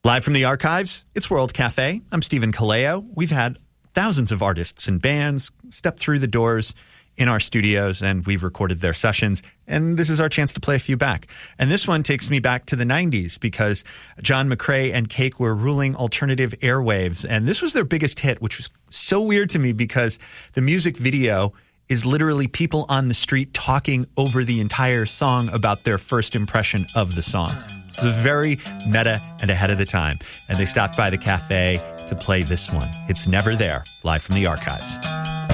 Live from the archives, it's World Cafe. I'm Stephen Kaleo. We've had thousands of artists and bands step through the doors in our studios, and we've recorded their sessions, and this is our chance to play a few back. And this one takes me back to the 90s because John McCrae and Cake were ruling alternative airwaves, and this was their biggest hit, which was so weird to me because the music video is literally people on the street talking over the entire song about their first impression of the song. It was very meta and ahead of the time, and they stopped by the cafe to play this one. It's Never There, live from the archives.